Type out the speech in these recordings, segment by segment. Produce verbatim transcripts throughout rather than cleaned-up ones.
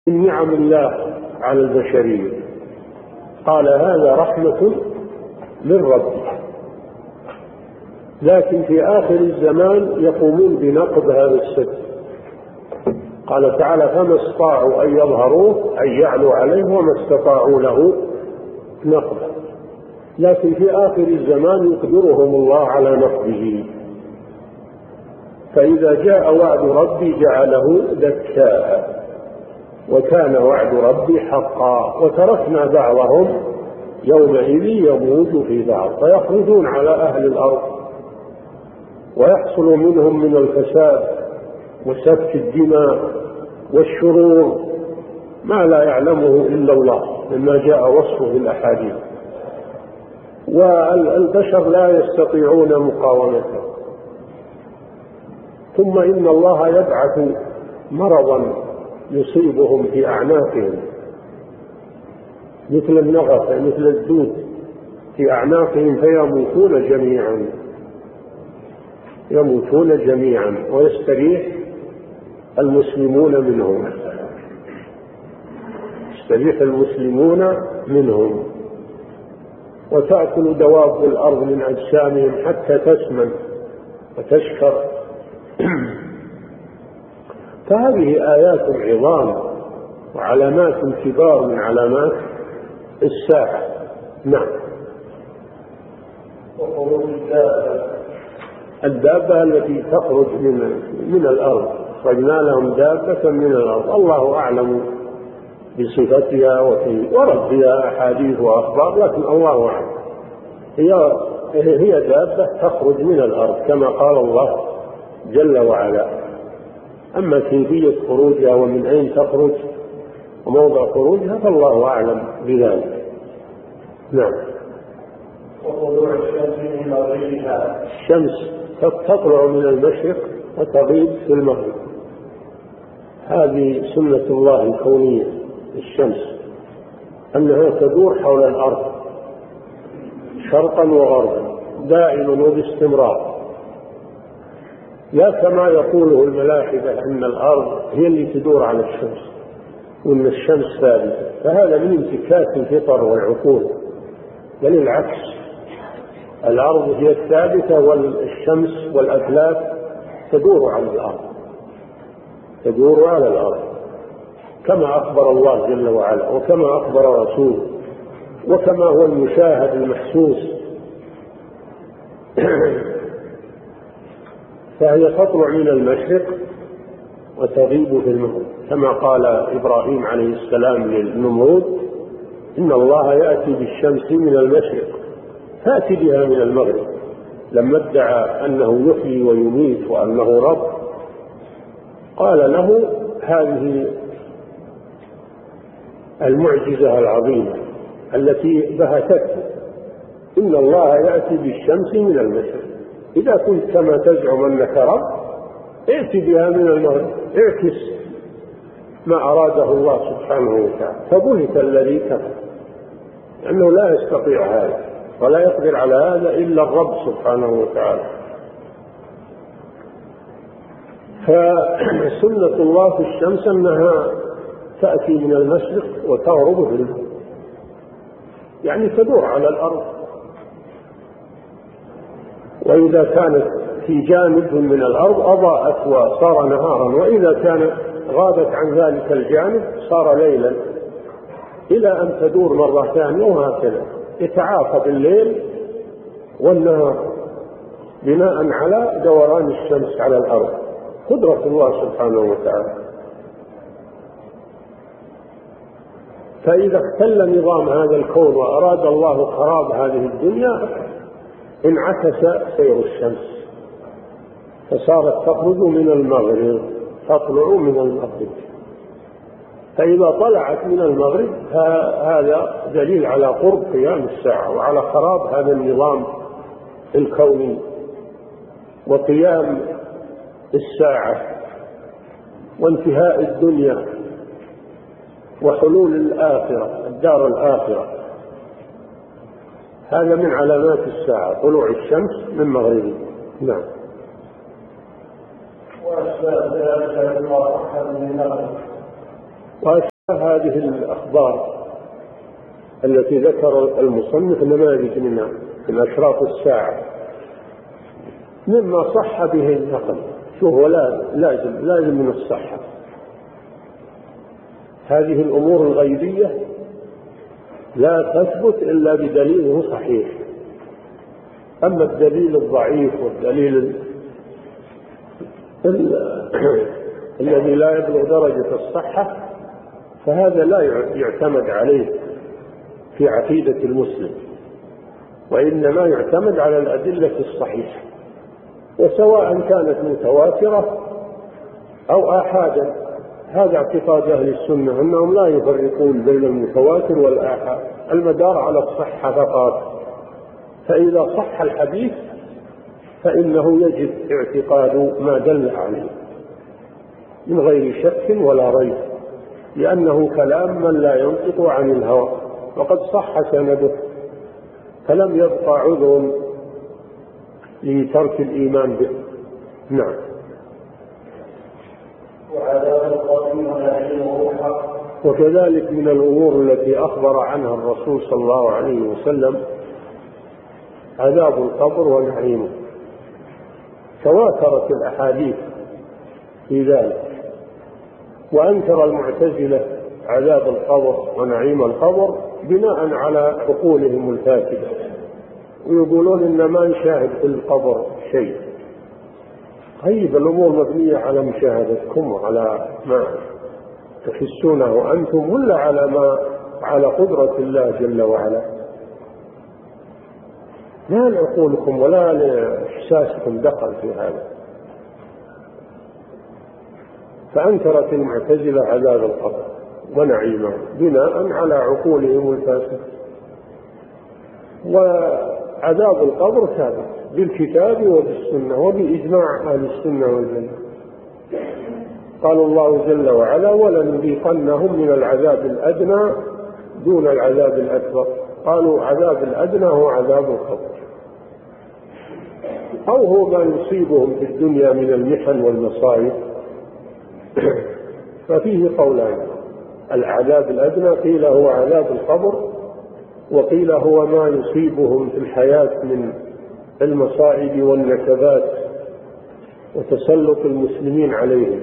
من نعم الله على البشرية. قال هذا رحمة من ربي، لكن في آخر الزمان يقومون بنقض هذا السد. قال تعالى فما استطاعوا أن يظهروه أن يعلوا عليه وما استطاعوا له نقضا، لكن في آخر الزمان يقدرهم الله على نقضه. فإذا جاء وعد ربي جعله دكاء، وكان وعد ربي حقا. وتركنا بعضهم يومئذ يموج في بعض فيخرجون على أهل الأرض ويحصل منهم من الفساد وسفك الدماء والشرور ما لا يعلمه إلا الله، مما جاء وصفه في الأحاديث، والبشر لا يستطيعون مقاومته. ثم إن الله يبعث مرضا يصيبهم في أعناقهم مثل النغف مثل الدود في أعناقهم فيموتون جميعا يموتون جميعا ويستريح المسلمون منهم يستريح المسلمون منهم وتأكل دواب الأرض من أجسامهم حتى تسمن وتشكر. فهذه آيات عظام وعلامات كبار من علامات الساعة. نعم. وخروج الدابة الدابة التي تخرج من من الأرض، خرجنا لهم دابة من الأرض، الله أعلم بصفتها ورد فيها أحاديث وأخبار، لكن الله أعلم. هي هي دابة تخرج من الأرض كما قال الله جل وعلا. أما كيفية خروجها ومن أين تخرج وموضع خروجها فالله أعلم بذلك. نعم. وطلوع الشمس من مغربها الشمس تطلع من المشرق وتغيب في المغرب، هذه سنة الله الكونية. الشمس أنها تدور حول الأرض شرقا وغربا دائما وباستمرار، لا كما يقوله الملاحدة أن الأرض هي اللي تدور على الشمس وأن الشمس ثابتة، فهذا من انتكاس الفطر والعقول، بل العكس، الأرض هي الثابتة والشمس والأفلاك تدور على الأرض تدور على الأرض كما أخبر الله جل وعلا وكما أخبر رسوله وكما هو المشاهد المحسوس. فهي تطلع من المشرق وتغيب في المغرب كما قال إبراهيم عليه السلام للنمرود إن الله يأتي بالشمس من المشرق فأتي بها من المغرب، لما ادعى أنه يحيي ويميت وأنه رب قال له هذه المعجزة العظيمة التي بهتته، إن الله يأتي بالشمس من المشرق، إذا كنت كما تزعم أنك رب ائتي بها من المغرب، اعكس ما أراده الله سبحانه وتعالى. فبهت الذي كفر لأنه لا يستطيع هذا ولا يقدر على هذا إلا الرب سبحانه وتعالى. فسنة الله في الشمس أنها تأتي من المشرق وتغرب في المغرب، يعني تدور على الأرض، وإذا كانت في جانب من الأرض أضاءت وصار نهارا، وإذا كانت غابت عن ذلك الجانب صار ليلا، إلى أن تدور مرة ثانية، وهكذا يتعاقب الليل والنهار بناء على دوران الشمس على الأرض، قدرة الله سبحانه وتعالى. فإذا اختل نظام هذا الكون وأراد الله خراب هذه الدنيا انعكس سير الشمس فصارت تخرج من المغرب تطلع من المغرب، فإذا طلعت من المغرب هذا دليل على قرب قيام الساعة وعلى خراب هذا النظام الكوني وقيام الساعة وانتهاء الدنيا وحلول الآخرة الدار الآخرة. هذا من علامات الساعة طلوع الشمس من مغربها. نعم. وأسباب ذلك الله أحد من المغرب. هذه الأخبار التي ذكر المصنف نماذج منها من أشراط الساعة مما صح به النقل. شوف، ولا لازم لازم من الصحة. هذه الأمور الغيبية لا تثبت إلا بدليل صحيح. أما الدليل الضعيف والدليل الذي لا يبلغ درجة الصحة فهذا لا يعتمد عليه في عقيدة المسلم، وإنما يعتمد على الأدلة الصحيحة، وسواء كانت متواترة أو آحادا. هذا اعتقاد أهل السنة أنهم لا يفرقون بين المتواتر والآحاد، المدار على الصحة فقط. فإذا صح الحديث فإنه يجب اعتقاد ما دل عليه من غير شك ولا ريب، لأنه كلام من لا ينطق عن الهوى وقد صح سنده، فلم يبقى عذر لترك الإيمان به. نعم. وكذلك من الأمور التي أخبر عنها الرسول صلى الله عليه وسلم عذاب القبر ونعيمه، تواترت الأحاديث في ذلك. وأنكر المعتزلة عذاب القبر ونعيم القبر بناء على عقولهم الفاسدة، ويقولون إن ما نشاهد في القبر شيء. طيب، الأمور مبنية على مشاهدتكم وعلى ما تحسونه أنتم، ولا على ما على قدرة الله جل وعلا؟ لا لعقولكم ولا لإحساسكم دخل في هذا. فأنكرت المعتزلة عذاب القبر ونعيمه بناء على عقولهم الفاسدة. وعذاب القبر ثابت بالكتاب وبالسنة وبإجماع أهل السنة والجماعة. قال الله جل وعلا: ولنذيقنهم من العذاب الأدنى دون العذاب الأكبر. قالوا عذاب الأدنى هو عذاب القبر، أو هو ما يصيبهم في الدنيا من المحن والمصائب. ففيه قولان: العذاب الأدنى قيل هو عذاب القبر، وقيل هو ما يصيبهم في الحياة من المصائب والنكبات وتسلط المسلمين عليهم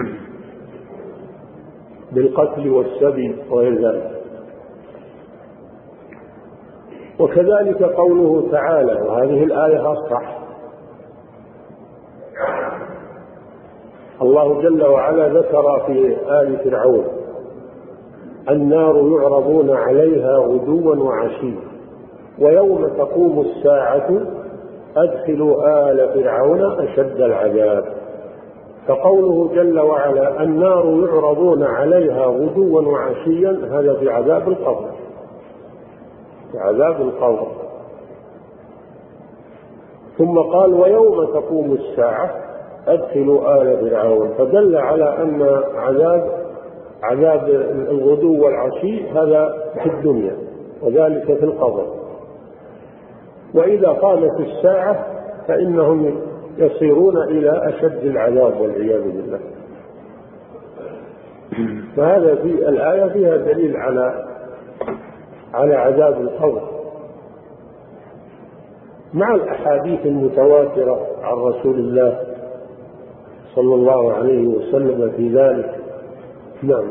بالقتل والسبي وغير ذلك. وكذلك قوله تعالى، وهذه الآية أصح، الله جل وعلا ذكر في آل فرعون: النار يعرضون عليها غدوا وعشيا ويوم تقوم الساعة أدخلوا آل فرعون أشد العذاب. فقوله جل وعلا النار يعرضون عليها غدوا وعشيا هذا في عذاب القبر، في عذاب القبر. ثم قال ويوم تقوم الساعة أدخلوا آل فرعون، فدل على أن عذاب عذاب الغدو والعشي هذا في الدنيا وذلك في القبر. وإذا قامت الساعة فإنهم يصيرون إلى أشد العذاب والعياذ بالله. فهذا في الآية فيها دليل على على عذاب القبر، مع الأحاديث المتواترة عن رسول الله صلى الله عليه وسلم في ذلك. نعم.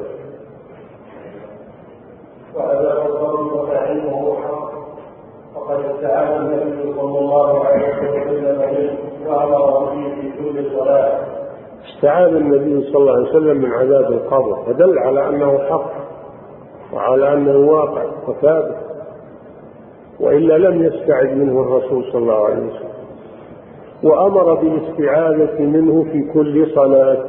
وعذاب القبر وتعليمه حق، وقد استعاذ النبي صلى الله عليه وسلم به وأمر به في كل صلاة. استعاذ النبي صلى الله عليه وسلم من عذاب القبر، فدل على أنه حق وعلى أنه واقع وثابت، وإلا لم يستعذ منه الرسول صلى الله عليه وسلم. وأمر بالاستعاذة منه في كل صلاة،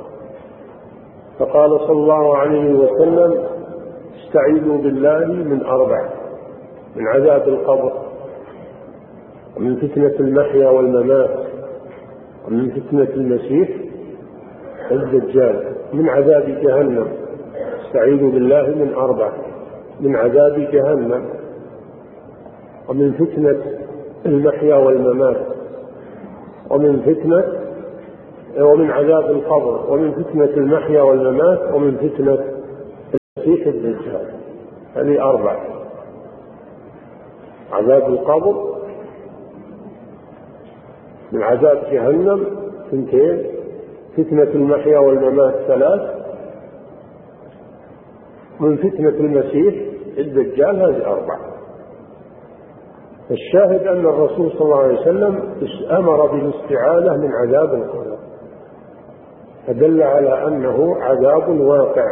فقال صلى الله عليه وسلم استعيذوا بالله من أربع: من عذاب القبر، ومن فتنة المحيا والممات، ومن فتنة المسيح الدجال، من عذاب جهنم. استعيذوا بالله من أربع: من عذاب جهنم، ومن فتنة المحيا والممات، ومن فتنة ومن عذاب القبر، ومن فتنة المحيا والممات، ومن فتنة في الدجال. هذه أربع: عذاب القبر، من عذاب جهنم اثنتين، فتنة المحيا والممات ثلاث، من فتنة المسيح الدجال هذه أربع. الشاهد أن الرسول صلى الله عليه وسلم أمر بالاستعاذة من عذاب القبر، فدل على أنه عذاب واقع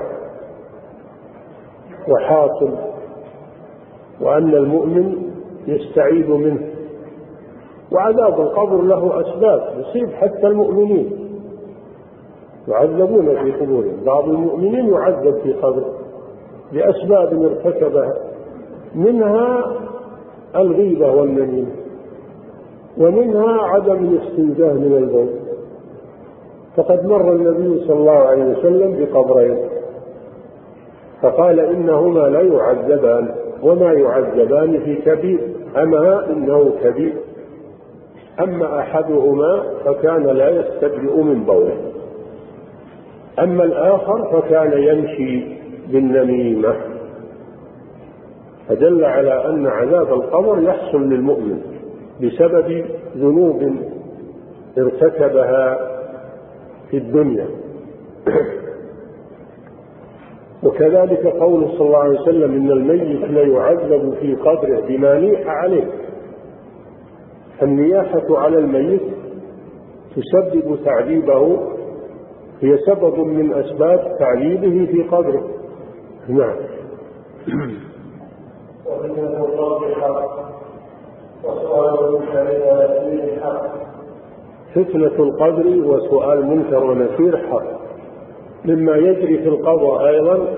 وحاصل، وأن المؤمن يستعيذ منه. وعذاب القبر له أسباب يصيب حتى المؤمنين، يعذبون في قبورهم. بعض المؤمنين يعذب في قبره لأسباب ارتكبها، منها الغيبة والنميمة، ومنها عدم الاستنجاء من البول. فقد مر النبي صلى الله عليه وسلم بقبرين فقال إنهما لا يعذبان وما يعذبان في كبير، أما إنه كبير. أما أحدهما فكان لا يستبرئ من بوله، أما الآخر فكان يمشي بالنميمة. فدل على أن عذاب القبر يحصل للمؤمن بسبب ذنوب ارتكبها في الدنيا. وكذلك قول صلى الله عليه وسلم إن الميت لا يعذب في قبره بما نيح عليه. النياحة على الميت تسبب تعذيبه، هي سبب من أسباب تعذيبه في قبره. نعم. وفتنة القبر حق، وسؤال المنكر ونكير حق. فتنة القبر وسؤال منكر ونكير حق. مما يجري في القبر أيضا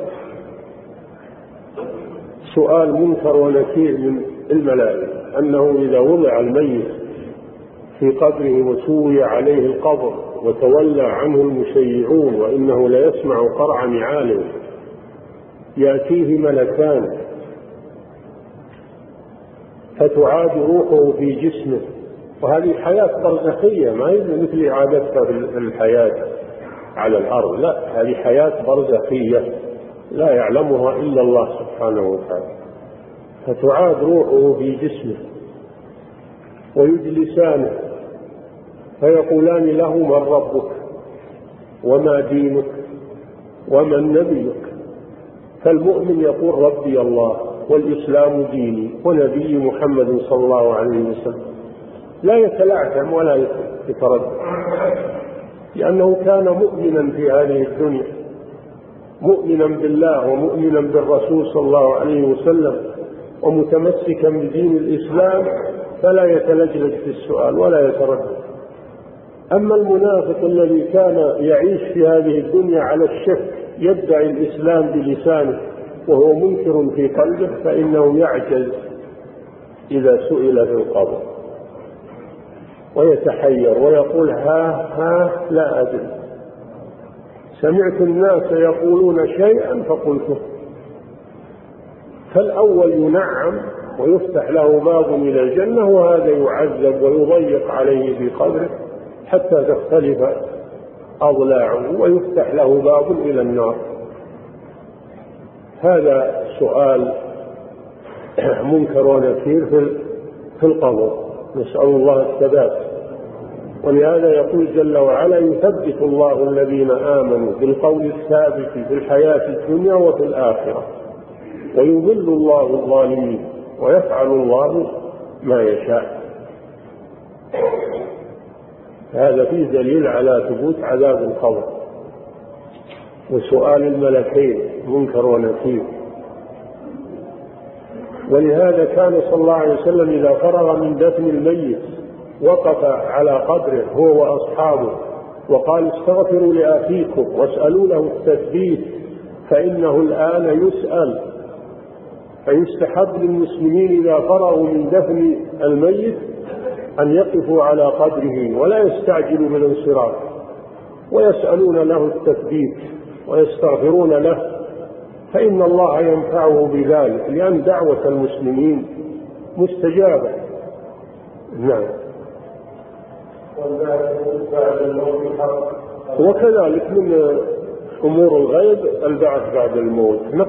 سؤال منكر ونكير من الملائكة، أنه إذا وضع الميت في قبره وسوي عليه القبر وتولى عنه المشيعون وإنه لا يسمع قرع نعاله، يأتيه ملكان فتعاد روحه في جسمه. وهذه حياة برزخية، ما هي مثل إعادتها في الحياة على الأرض، لا، هذه حياة برزخية لا يعلمها إلا الله سبحانه وتعالى. فتعاد روحه في جسمه ويجلسانه فيقولان له من ربك وما دينك ومن نبيك. فالمؤمن يقول ربي الله والإسلام ديني ونبي محمد صلى الله عليه وسلم، لا يتلعثم ولا يتردد، لأنه كان مؤمنا في هذه الدنيا، مؤمنا بالله ومؤمنا بالرسول صلى الله عليه وسلم ومتمسكا بدين الإسلام، فلا يتلجلج في السؤال ولا يتردد. أما المنافق الذي كان يعيش في هذه الدنيا على الشك، يدعي الإسلام بلسانه وهو منكر في قلبه، فإنه يعجز إذا سئل في القبر ويتحير ويقول ها ها لا أدري، سمعت الناس يقولون شيئا فقلته. فالأول ينعم ويفتح له باب إلى الجنة، وهذا يعذب ويضيق عليه في قبره حتى تختلف أضلاعه ويفتح له باب إلى النار. هذا سؤال منكر ونكير في القبر، نسأل الله الثبات. ولهذا يقول جل وعلا يثبت الله الذين آمنوا بالقول الثابت في الحياة الدنيا وفي الآخرة ويضل الله الظالمين ويفعل الله ما يشاء. هذا فيه دليل على ثبوت عذاب القبر وسؤال الملكين منكر ونكير. ولهذا كان صلى الله عليه وسلم إذا فرغ من دفن الميت وقف على قبره هو وأصحابه وقال استغفروا لأخيكم واسألوا له التثبيت فإنه الآن يسأل. فيستحب للمسلمين إذا فرغوا من دفن الميت أن يقفوا على قبره ولا يستعجلوا بالانصراف، ويسألون له التثبيت ويستغفرون له، فإن الله ينفعه بذلك، لأن دعوة المسلمين مستجابة. نعم. وكذلك من أمور الغيب البعث بعد الموت.